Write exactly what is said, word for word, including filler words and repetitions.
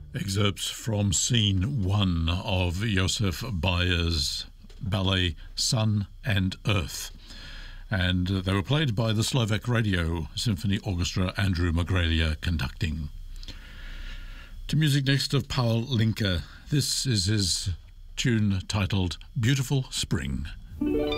Excerpts from scene one of Josef Bayer's ballet Sun and Earth, and they were played by the Slovak Radio Symphony Orchestra, Andrew Magrelia conducting. To music next of Paul Linke. This is his tune titled Beautiful Spring.